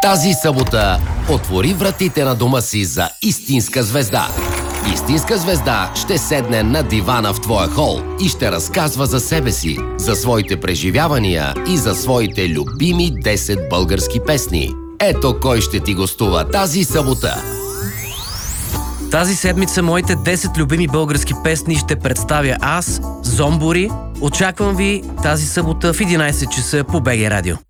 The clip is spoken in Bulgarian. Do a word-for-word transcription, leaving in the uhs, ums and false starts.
Тази събота отвори вратите на дома си за истинска звезда. Истинска звезда ще седне на дивана в твоя хол и ще разказва за себе си, за своите преживявания и за своите любими десет български песни. Ето кой ще ти гостува тази събота. Тази седмица моите десет любими български песни ще представя аз, Зомбори. Очаквам ви тази събота в единайсет часа по БГ Радио.